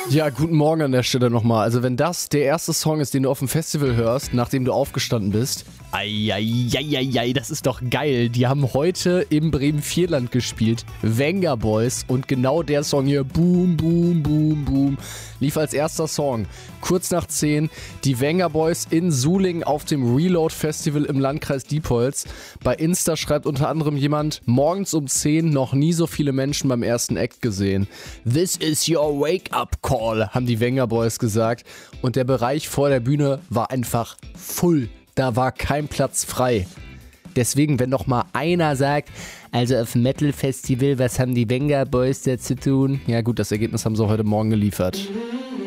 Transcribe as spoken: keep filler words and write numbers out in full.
Ja, guten Morgen an der Stelle nochmal. Also wenn das der erste Song ist, den du auf dem Festival hörst, nachdem du aufgestanden bist, eieieiei, das ist doch geil. Die haben heute im Bremen-Vierland gespielt, Venga Boys, und genau der Song hier, Boom, Boom, Boom, Boom, lief als erster Song. Kurz nach zehn, die Venga Boys in Sulingen auf dem Reload Festival im Landkreis Diepholz. Bei Insta schreibt unter anderem jemand, morgens um zehn noch nie so viele Menschen beim ersten Act gesehen. This is your wake-up call, haben die Venga Boys gesagt. Und der Bereich vor der Bühne war einfach full. Da war kein Platz frei. Deswegen, wenn noch mal einer sagt, also auf Metal Festival, was haben die Venga Boys da zu tun? Ja gut, das Ergebnis haben sie heute Morgen geliefert.